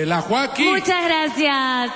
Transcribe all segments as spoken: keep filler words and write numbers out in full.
la Joaquín. Muchas gracias.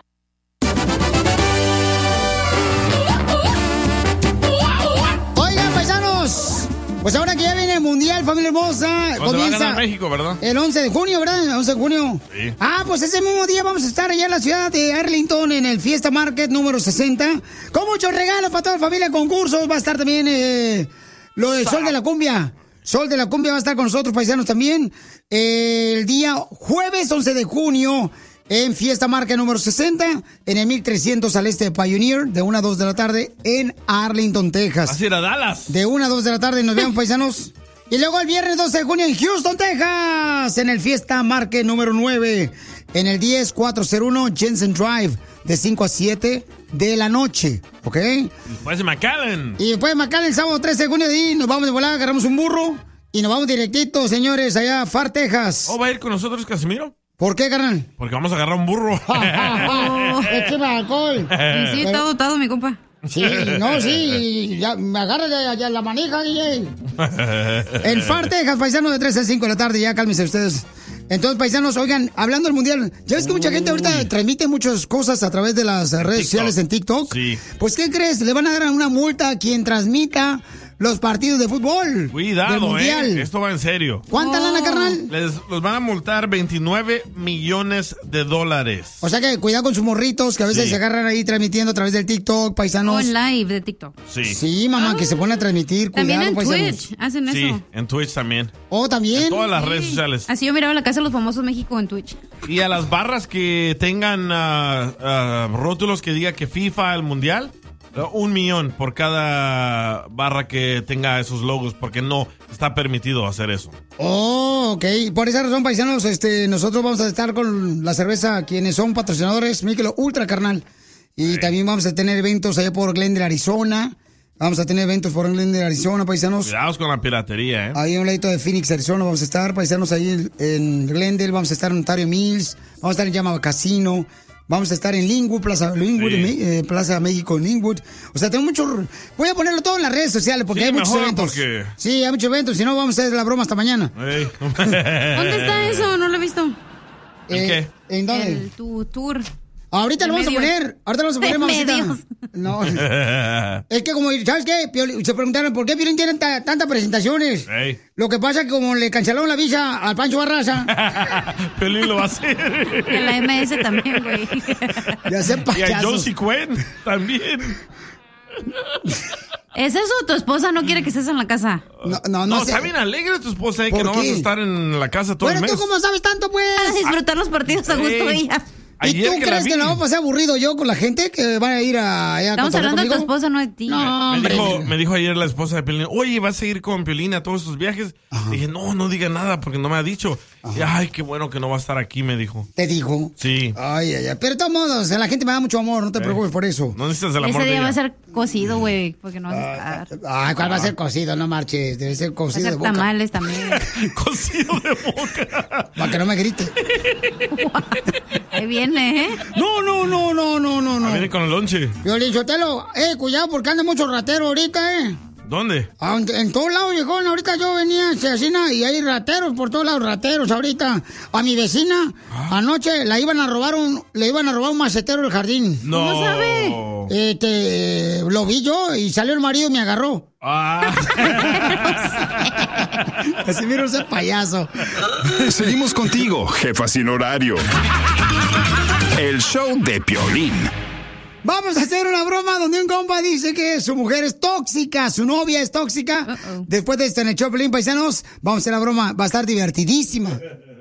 Oigan, paisanos, pues ahora que ya viene el Mundial, familia hermosa, comienza... Va a ganar México, ¿verdad? El once de junio, ¿verdad? El once de junio. Sí. Ah, pues ese mismo día vamos a estar allá en la ciudad de Arlington, en el Fiesta Market número sesenta, con muchos regalos para toda la familia, concursos. Va a estar también eh, lo del Sol de la Cumbia. Sol de la Cumbia va a estar con nosotros, paisanos, también. Eh, el día jueves once de junio, en Fiesta Market número sesenta, en el mil trescientos al este de Pioneer, de una a dos de la tarde, en Arlington, Texas. Así era Dallas. De una a dos de la tarde nos vemos, paisanos. Y luego el viernes doce de junio en Houston, Texas, en el Fiesta Market número nueve, en el diez cuatrocientos uno Jensen Drive, de cinco a siete de la noche, ¿ok? Y después de McAllen. Y después de McAllen, el sábado trece de junio, de ahí nos vamos de volar, agarramos un burro y nos vamos directito, señores, allá a Far, Texas. ¿Oh, va a ir con nosotros, Casimiro? ¿Por qué, carnal? Porque vamos a agarrar un burro. Écheme alcohol. Y sí, está dotado, mi compa. Sí, no, sí, ya, me agarra ya, ya la manija, D J. En Far, Texas, paisanos, de tres a cinco de la tarde, ya cálmense ustedes. Entonces, paisanos, oigan, hablando del Mundial, ya ves que mucha gente ahorita transmite muchas cosas a través de las redes TikTok. sociales en TikTok. Sí. Pues, ¿qué crees? Le van a dar una multa a quien transmita los partidos de fútbol. del Cuidado, Mundial. eh. Esto va en serio. ¿Cuánta lana, carnal? Les los van a multar veintinueve millones de dólares. O sea que cuidado con sus morritos que a veces Sí. se agarran ahí transmitiendo a través del TikTok, paisanos. O en live de TikTok. Sí. Sí, mamá, que se pone a transmitir. También Cuidado, en paisanos. Twitch hacen Sí, eso. en Twitch también. Oh, también. En todas las Sí. redes sociales. Así yo miraba la casa de los famosos México en Twitch. Y a las barras que tengan ah, ah, rótulos que diga que FIFA el mundial, ah, un millón por cada barra que tenga esos logos, porque no está permitido hacer eso. Oh, ok. Por esa razón, paisanos, este, nosotros vamos a estar con la cerveza, quienes son patrocinadores, Michelob Ultra, carnal. Y Sí. también vamos a tener eventos allá por Glendale, Arizona. Vamos a tener eventos por Glendale, Arizona, paisanos. Cuidados con la piratería, ¿eh? Ahí a un ladito de Phoenix, Arizona, vamos a estar, paisanos, ahí en- en Glendale, vamos a estar en Ontario Mills, vamos a estar en Yamaha Casino, vamos a estar en Linwood, Plaza Linwood, Sí. en Me- eh, Plaza México, en Linwood. O sea, tengo mucho... Voy a ponerlo todo en las redes sociales porque Sí, hay muchos mejor, eventos. porque- Sí, hay muchos eventos, si no vamos a hacer la broma hasta mañana. Ey. ¿Dónde está eso? No lo he visto. ¿En Eh, qué? ¿En dónde? El tu tour. Ahorita lo de vamos a medios. poner. Ahorita lo vamos a poner, De mamacita. medios. No. Es que como, ¿sabes qué? Piolín- se preguntaron, ¿por qué Piolín tiene ta- tantas presentaciones? Ey. Lo que pasa es que como le cancelaron la visa al Pancho Barraza, Pelín lo va a hacer. En la M S también, güey. ya se Y a payasos. Josie Cuen también. ¿Es eso? ¿Tu esposa no quiere que estés en la casa? No, no, no, No, sé. está bien alegre tu esposa, eh, ¿Por que no vas qué? a estar en la casa todo Bueno, el mes. ¿tú cómo sabes tanto, pues? A disfrutar los partidos a gusto Ey. ella. ¿Y Ayer tú que la crees vi, que la vamos a pasar aburrido yo con la gente que van a ir a, a Estamos cotorrear hablando de tu conmigo? esposa, no de ti. No, me hombre. dijo, me dijo ayer la esposa de Pelín, oye, ¿vas a ir con Pelín a todos sus viajes? Dije, no, no diga nada porque no me ha dicho. Y, ay, qué bueno que no va a estar aquí, me dijo. ¿Te dijo? Sí. Ay, ay, ay. Pero de todos modos, la gente me da mucho amor, no te preocupes por eso. No necesitas el amor Ese de día ella. va a ser cocido, güey, porque no vas a estar. Ay, ¿cuál va a ser cocido? No marches, debe ser Va a cocido de ser boca. tamales también. Cocido de boca. Para que no me grite. Ahí viene, ¿eh? No, no, no, no, no, no, Ah, no. viene con el lonche. Violín Sotelo, eh, cuidado porque anda mucho ratero ahorita, eh. ¿Dónde? Ah, En, en todos lados, viejón, ahorita yo venía en Cecina y hay rateros por todos lados, rateros ahorita. A mi vecina, anoche la iban a robar un, le iban a robar un macetero del jardín. No. ¿Cómo sabe? Este, lo vi yo y salió el marido y me agarró. Ah. Así vieron ese payaso. Seguimos contigo, jefa sin horario. El show de Piolín. Vamos a hacer una broma donde un compa dice que su mujer es tóxica, su novia es tóxica. Uh-oh. Después de esto en el show, Pelín, paisanos, vamos a hacer la broma. Va a estar divertidísima.